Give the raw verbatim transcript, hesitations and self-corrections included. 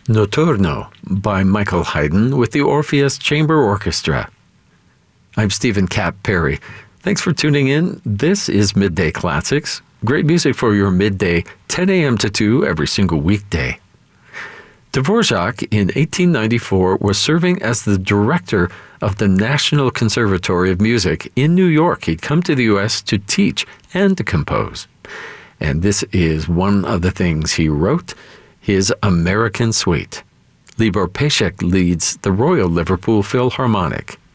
Notturno by Michael Haydn with the Orpheus Chamber Orchestra. I'm Stephen Cap Perry. Thanks for tuning in. This is Midday Classics. Great music for your midday, ten a.m. to two every single weekday. Dvorak in eighteen ninety-four was serving as the director of the National Conservatory of Music in New York. He'd come to the U S to teach and to compose. And this is one of the things he wrote, his American Suite. Libor Pecek leads the Royal Liverpool Philharmonic.